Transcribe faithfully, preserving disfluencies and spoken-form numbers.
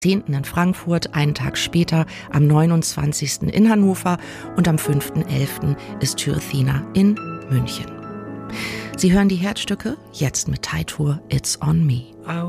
zehnten in Frankfurt, einen Tag später am neunundzwanzigsten in Hannover und am fünften elften ist Thyr-Athena in München. Sie hören die Herzstücke jetzt mit Teitur It's on Me.